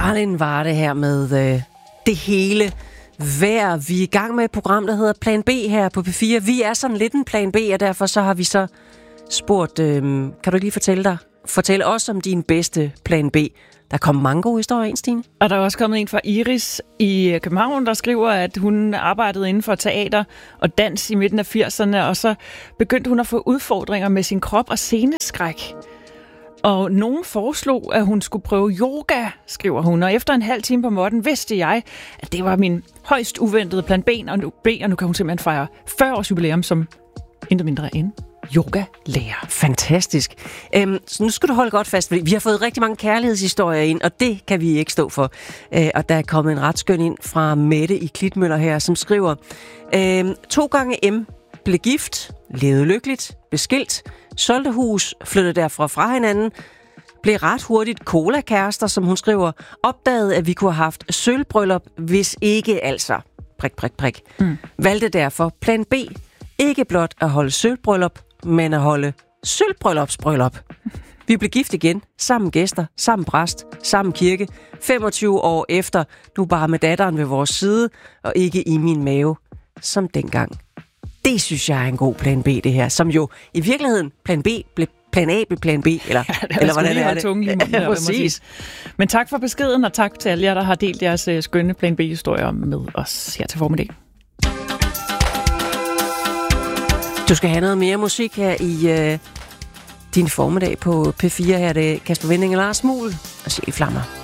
Arlen var det her med det hele vejr. Vi er i gang med et program, der hedder Plan B her på P4. Vi er sådan lidt en Plan B, og derfor så har vi så spurgt, kan du ikke lige fortælle os om din bedste Plan B? Der kom mange gode historier, Stine. Og der er også kommet en fra Iris i København, der skriver, at hun arbejdede inden for teater og dans i midten af 80'erne, og så begyndte hun at få udfordringer med sin krop og sceneskræk. Og nogen foreslog, at hun skulle prøve yoga, skriver hun. Og efter en halv time på måtten vidste jeg, at det var min højst uventede plan B, og nu kan hun simpelthen fejre 40 års jubilæum som intet mindre end yogalærer. Fantastisk. Så nu skal du holde godt fast, fordi vi har fået rigtig mange kærlighedshistorier ind, og det kan vi ikke stå for. Og der er kommet en ret skøn ind fra Mette i Klitmøller her, som skriver, 2 gange M blev gift, levede lykkeligt, beskilt, solgte hus, flyttede derfra fra hinanden, blev ret hurtigt cola-kærester, som hun skriver, opdagede, at vi kunne have haft sølvbryllup, hvis ikke altså, prik. Valgte derfor plan B, ikke blot at holde sølvbryllup, men at holde sølvbryllupsbryllup. Vi blev gift igen, sammen gæster, sammen præst, sammen kirke, 25 år efter, nu bare med datteren ved vores side, og ikke i min mave, som dengang. Det synes jeg er en god plan B, det her, som jo i virkeligheden plan B blev plan A blev plan B, eller, ja, eller hvordan er det? Tunge i munden, præcis. Men tak for beskeden, og tak til alle jer, der har delt jeres skønne plan B-historier med os her til formiddag. Du skal have noget mere musik her i din formiddag på P4. Her er det Kasper Winding og Lars Muhl og Sjæl Flammer.